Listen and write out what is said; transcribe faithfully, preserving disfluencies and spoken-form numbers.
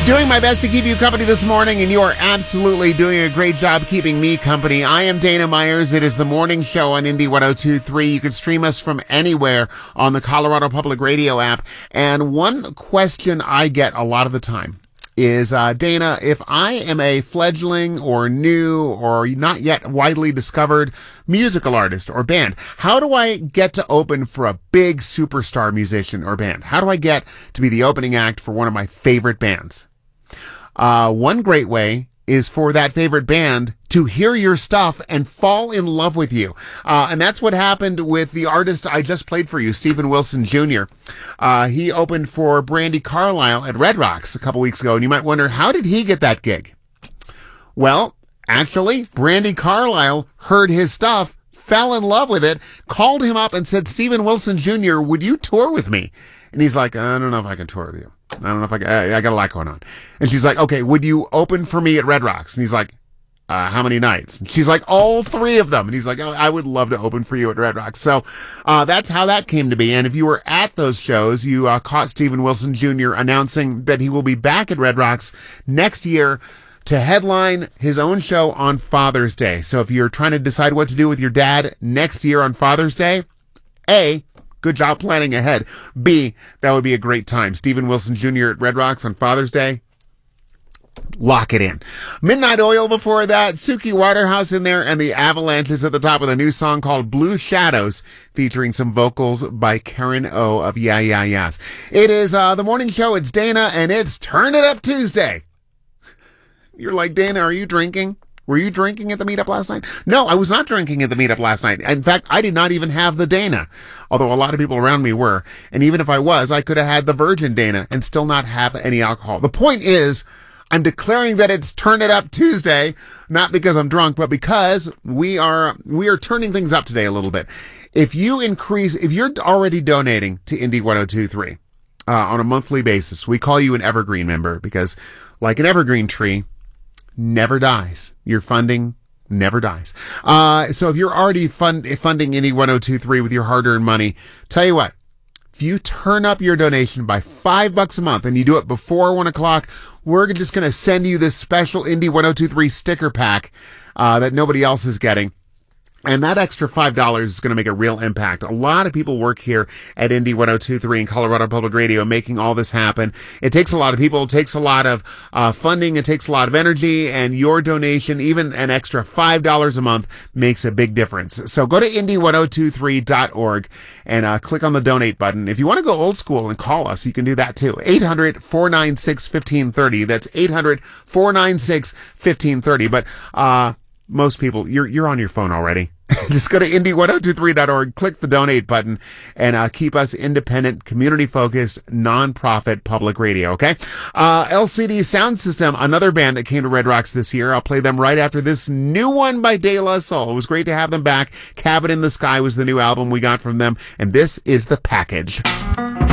Doing my best to keep you company this morning, and you are absolutely doing a great job keeping me company. I am Dana Myers. It is the morning show on Indy one oh two point three. You can stream us from anywhere on the Colorado Public Radio app. And one question I get a lot of the time is, uh, Dana, if I am a fledgling or new or not yet widely discovered musical artist or band, how do I get to open for a big superstar musician or band? How do I get to be the opening act for one of my favorite bands? Uh, one great way is for that favorite band to hear your stuff and fall in love with you. Uh, and that's what happened with the artist I just played for you, Steven Wilson Junior Uh, he opened for Brandi Carlile at Red Rocks a couple weeks ago, and you might wonder, how did he get that gig? Well, actually, Brandi Carlile heard his stuff, fell in love with it, called him up and said, Steven Wilson Junior, would you tour with me? And he's like, I don't know if I can tour with you. I don't know if I can, I, I got a lot going on. And she's like, okay, would you open for me at Red Rocks? And he's like, uh, how many nights? And she's like, all three of them. And he's like, oh, I would love to open for you at Red Rocks. So, uh, that's how that came to be. And if you were at those shows, you, uh, caught Steven Wilson Junior announcing that he will be back at Red Rocks next year to headline his own show on Father's Day. So if you're trying to decide what to do with your dad next year on Father's Day, A, good job planning ahead. B, that would be a great time. Steven Wilson Junior at Red Rocks on Father's Day. Lock it in. Midnight Oil before that, Suki Waterhouse in there, and the Avalanches at the top with a new song called Blue Shadows, featuring some vocals by Karen O of Yeah Yeah Yeahs. It is uh the morning show. It's Dana, and it's Turn It Up Tuesday. You're like, Dana, are you drinking? Were you drinking at the meetup last night? No, I was not drinking at the meetup last night. In fact, I did not even have the Dana, although a lot of people around me were. And even if I was, I could have had the Virgin Dana and still not have any alcohol. The point is, I'm declaring that it's Turn It Up Tuesday, not because I'm drunk, but because we are, we are turning things up today a little bit. If you increase, if you're already donating to Indy one oh two point three, uh, on a monthly basis, we call you an evergreen member because, like an evergreen tree, never dies. Your funding never dies. Uh, so if you're already fund, funding Indy one oh two point three with your hard-earned money, tell you what, if you turn up your donation by five bucks a month and you do it before one o'clock, we're just going to send you this special Indy one oh two point three sticker pack, uh, that nobody else is getting. And that extra five dollars is going to make a real impact. A lot of people work here at Indy one oh two point three and Colorado Public Radio making all this happen. It takes a lot of people. It takes a lot of uh funding. It takes a lot of energy. And your donation, even an extra five dollars a month, makes a big difference. So go to Indy one oh two point three dot org and uh click on the donate button. If you want to go old school and call us, you can do that too. eight hundred, four nine six, one five three zero. That's eight hundred, four nine six, one five three zero. But uh most people, you're you're on your phone already. Just go to Indy one oh two point three dot org, click the donate button, and uh keep us independent, community-focused, non-profit public radio, okay? Uh L C D Sound System, another band that came to Red Rocks this year. I'll play them right after this new one by De La Soul. It was great to have them back. Cabin in the Sky was the new album we got from them, and this is The Package.